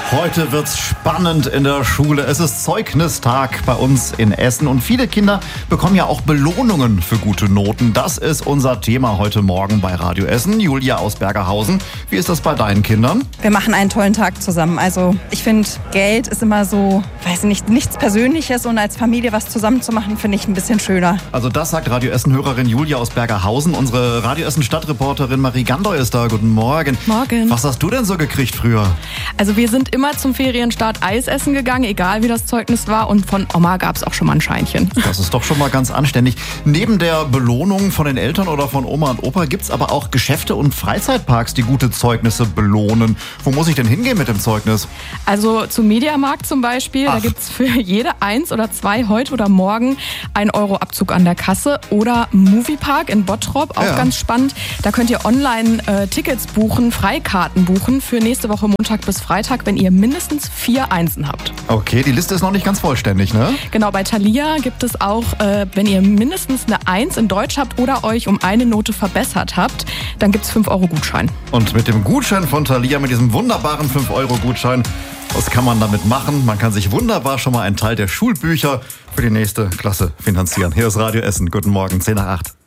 Heute wird's spannend in der Schule. Es ist Zeugnistag bei uns in Essen und viele Kinder bekommen ja auch Belohnungen für gute Noten. Das ist unser Thema heute Morgen bei Radio Essen. Julia aus Bergerhausen, wie ist das bei deinen Kindern? Wir machen einen tollen Tag zusammen. Also ich finde, Geld ist immer so, weiß nicht, nichts Persönliches und als Familie was zusammen zu machen, finde ich ein bisschen schöner. Also das sagt Radio Essen-Hörerin Julia aus Bergerhausen. Unsere Radio Essen-Stadtreporterin Marie Gandoy ist da. Guten Morgen. Morgen. Was hast du denn so gekriegt früher? Also wir sind immer zum Ferienstart Eis essen gegangen, egal wie das Zeugnis war. Und von Oma gab es auch schon mal ein Scheinchen. Das ist doch schon mal ganz anständig. Neben der Belohnung von den Eltern oder von Oma und Opa gibt es aber auch Geschäfte und Freizeitparks, die gute Zeugnisse belohnen. Wo muss ich denn hingehen mit dem Zeugnis? Also zum Mediamarkt zum Beispiel. Da gibt es für jede 1 oder 2 heute oder morgen 1 Euro Abzug an der Kasse. Oder Moviepark in Bottrop, auch ganz spannend. Da könnt ihr online Tickets buchen, Freikarten buchen für nächste Woche Montag bis Freitag, wenn ihr mindestens 4 Einsen habt. Okay, die Liste ist noch nicht ganz vollständig, ne? Genau, bei Thalia gibt es auch, wenn ihr mindestens eine 1 in Deutsch habt oder euch um eine Note verbessert habt, dann gibt es 5 Euro Gutschein. Und mit dem Gutschein von Thalia, mit diesem wunderbaren 5 Euro Gutschein, was kann man damit machen? Man kann sich wunderbar schon mal einen Teil der Schulbücher für die nächste Klasse finanzieren. Hier ist Radio Essen. Guten Morgen, 10 nach 8.